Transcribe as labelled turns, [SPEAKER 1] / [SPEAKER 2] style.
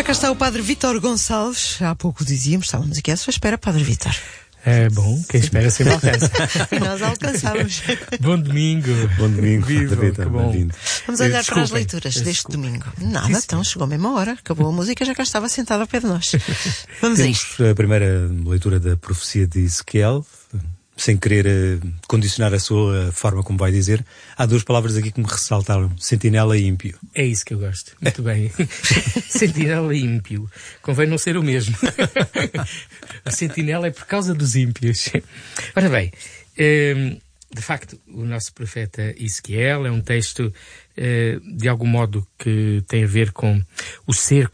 [SPEAKER 1] cá está o Padre Vítor Gonçalves. Há pouco dizíamos, estávamos aqui à sua espera, Padre Vítor.
[SPEAKER 2] É bom, quem espera sempre alcança.
[SPEAKER 1] Nós alcançamos.
[SPEAKER 2] Bom domingo.
[SPEAKER 3] Bom domingo,
[SPEAKER 2] Viva,
[SPEAKER 3] Padre Vítor,
[SPEAKER 2] que bom.
[SPEAKER 3] bem-vindo.
[SPEAKER 1] Vamos olhar para as leituras deste domingo. Nada, então chegou mesmo a hora. Acabou a música, já cá estava sentada ao pé de nós. Vamos a isto.
[SPEAKER 3] Temos a primeira leitura da profecia de Ezequiel. Sem querer condicionar a sua forma como vai dizer, há duas palavras aqui que me ressaltaram: sentinela e ímpio.
[SPEAKER 2] É isso que eu gosto. Muito bem. Sentinela e ímpio. Convém não ser o mesmo. A sentinela é por causa dos ímpios. Ora bem, de facto, o nosso profeta Ezequiel é um texto, de algum modo, que tem a ver com o ser